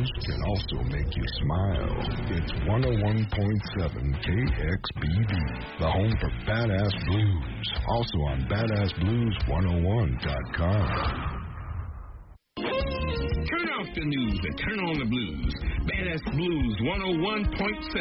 news can also make you smile. It's 101.7 KXBD, the home for Badass Blues. Also on BadassBlues101.com. Turn off the news and turn on the blues. Badass Blues 101.7